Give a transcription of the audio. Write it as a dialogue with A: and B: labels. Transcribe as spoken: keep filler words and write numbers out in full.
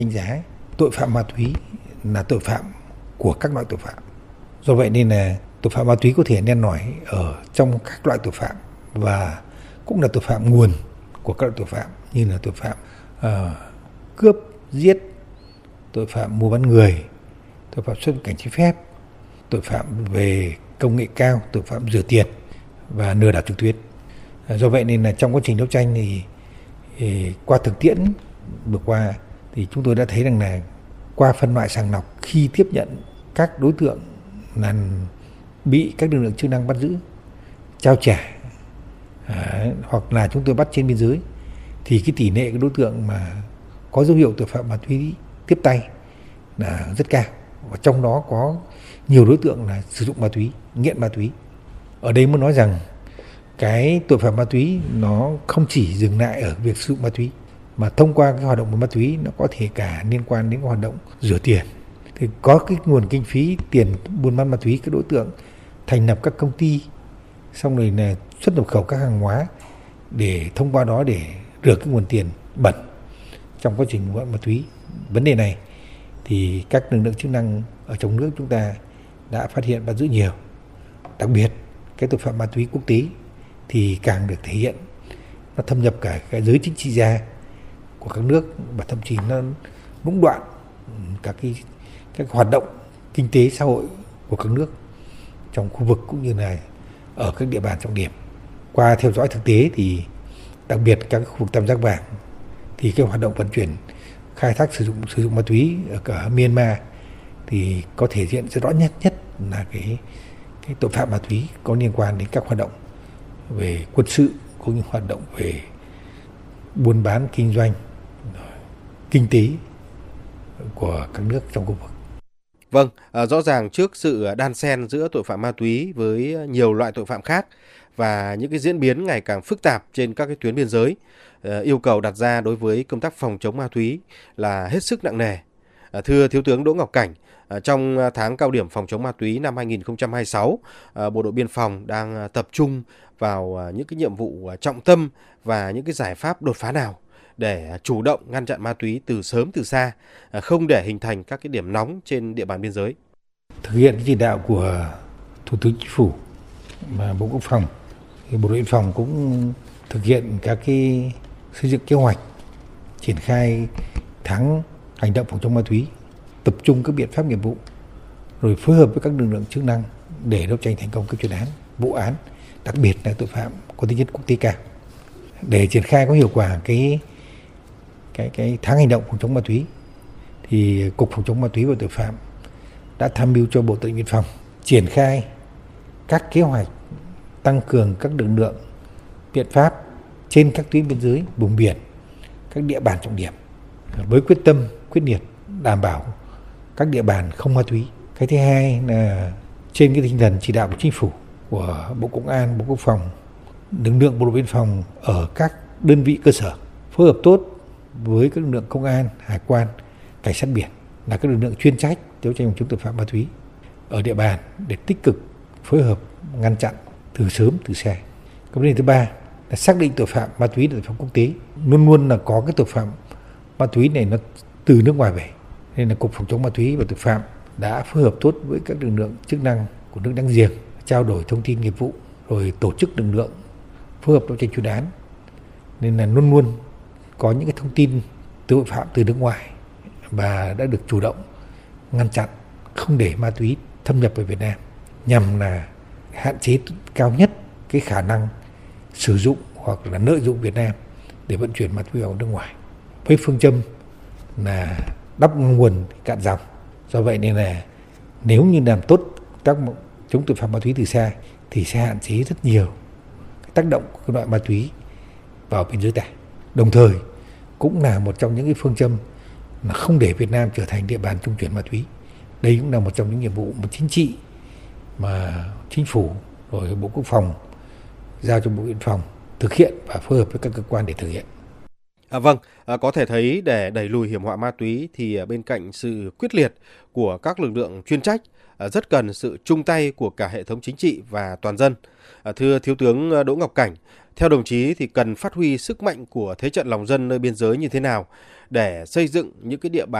A: Đánh giá tội phạm ma túy là tội phạm của các loại tội phạm. Do vậy nên là tội phạm ma túy có thể len lỏi ở trong các loại tội phạm và cũng là tội phạm nguồn của các loại tội phạm như là tội phạm uh, cướp, giết, tội phạm mua bán người, tội phạm xuất nhập cảnh trái phép, tội phạm về công nghệ cao, tội phạm rửa tiền và lừa đảo trực tuyến. Do vậy nên là trong quá trình đấu tranh thì, thì qua thực tiễn vừa qua thì chúng tôi đã thấy rằng là qua phân loại sàng lọc khi tiếp nhận các đối tượng là bị các lực lượng chức năng bắt giữ, trao trả à, hoặc là chúng tôi bắt trên biên giới thì cái tỷ lệ các đối tượng mà có dấu hiệu tội phạm ma túy tiếp tay là rất cao, và trong đó có nhiều đối tượng là sử dụng ma túy, nghiện ma túy. Ở đây muốn nói rằng cái tội phạm ma túy nó không chỉ dừng lại ở việc sử dụng ma túy, mà thông qua cái hoạt động của ma túy nó có thể cả liên quan đến hoạt động rửa tiền. Thì có cái nguồn kinh phí tiền buôn bán ma túy, các đối tượng thành lập các công ty, xong rồi là xuất nhập khẩu các hàng hóa để thông qua đó để rửa cái nguồn tiền bẩn trong quá trình buôn ma túy. Vấn đề này thì các lực lượng chức năng ở trong nước chúng ta đã phát hiện bắt giữ nhiều. Đặc biệt cái tội phạm ma túy quốc tế thì càng được thể hiện, nó thâm nhập cả cái giới chính trị gia của các nước và thậm chí nó lũng đoạn các cái các hoạt động kinh tế xã hội của các nước trong khu vực cũng như là ở các địa bàn trọng điểm. Qua theo dõi thực tế thì đặc biệt các khu vực tam giác vàng thì cái hoạt động vận chuyển khai thác sử dụng sử dụng ma túy ở cả Myanmar thì có thể hiện rất rõ nhất nhất là cái cái tội phạm ma túy có liên quan đến các hoạt động về quân sự cũng như hoạt động về buôn bán kinh doanh, kinh tế của các nước trong khu vực.
B: Vâng, à, rõ ràng trước sự đan xen giữa tội phạm ma túy với nhiều loại tội phạm khác và những cái diễn biến ngày càng phức tạp trên các cái tuyến biên giới, à, yêu cầu đặt ra đối với công tác phòng chống ma túy là hết sức nặng nề. À, thưa Thiếu tướng Đỗ Ngọc Cảnh, à, trong tháng cao điểm phòng chống ma túy năm hai nghìn không trăm hai mươi sáu, à, Bộ đội Biên phòng đang tập trung vào những cái nhiệm vụ trọng tâm và những cái giải pháp đột phá nào để chủ động ngăn chặn ma túy từ sớm từ xa, không để hình thành các cái điểm nóng trên địa bàn biên giới?
A: Thực hiện chỉ đạo của Thủ tướng Chính phủ và Bộ Quốc phòng, thì Bộ đội Biên phòng cũng thực hiện các cái xây dựng kế hoạch triển khai tháng hành động phòng chống ma túy, tập trung các biện pháp nghiệp vụ, rồi phối hợp với các lực lượng chức năng để đấu tranh thành công các chuyên án, vụ án, đặc biệt là tội phạm có tính chất quốc tế cao. Để triển khai có hiệu quả cái cái cái tháng hành động phòng chống ma túy thì Cục Phòng chống ma túy và tội phạm đã tham mưu cho Bộ Tư lệnh Biên phòng triển khai các kế hoạch tăng cường các lực lượng biện pháp trên các tuyến biên giới, vùng biển, các địa bàn trọng điểm với quyết tâm quyết liệt đảm bảo các địa bàn không ma túy. Cái thứ hai là trên cái tinh thần chỉ đạo của Chính phủ, của Bộ Công an, Bộ Quốc phòng, lực lượng Bộ đội Biên phòng ở các đơn vị cơ sở phối hợp tốt với các lực lượng công an, hải quan, cảnh sát biển là các lực lượng chuyên trách đấu tranh phòng chống tội phạm ma túy ở địa bàn để tích cực phối hợp ngăn chặn từ sớm từ xa. Cái vấn đề thứ ba là xác định tội phạm ma túy là tội phạm quốc tế, luôn luôn là có cái tội phạm ma túy này nó từ nước ngoài về, nên là Cục Phòng chống ma túy và tội phạm đã phối hợp tốt với các lực lượng chức năng của nước láng giềng, trao đổi thông tin nghiệp vụ, rồi tổ chức lực lượng phối hợp đấu tranh chuyên án, nên là luôn luôn có những cái thông tin tội phạm từ nước ngoài và đã được chủ động ngăn chặn không để ma túy thâm nhập vào Việt Nam, nhằm là hạn chế cao nhất cái khả năng sử dụng hoặc là lợi dụng Việt Nam để vận chuyển ma túy vào nước ngoài, với phương châm là đắp nguồn cạn dòng. Do vậy nên là nếu như làm tốt tác chống tội phạm ma túy từ xa thì sẽ hạn chế rất nhiều cái tác động của các loại ma túy vào biên giới ta. Đồng thời cũng là một trong những cái phương châm là không để Việt Nam trở thành địa bàn trung chuyển ma túy. Đây cũng là một trong những nhiệm vụ một chính trị mà Chính phủ rồi Bộ Quốc phòng giao cho Bộ Biên phòng thực hiện và phối hợp với các cơ quan để thực hiện.
B: À, vâng, à, có thể thấy để đẩy lùi hiểm họa ma túy thì bên cạnh sự quyết liệt của các lực lượng chuyên trách, à, rất cần sự chung tay của cả hệ thống chính trị và toàn dân. À, thưa Thiếu tướng Đỗ Ngọc Cảnh, Theo đồng chí thì cần phát huy sức mạnh của thế trận lòng dân nơi biên giới như thế nào để xây dựng những cái địa bàn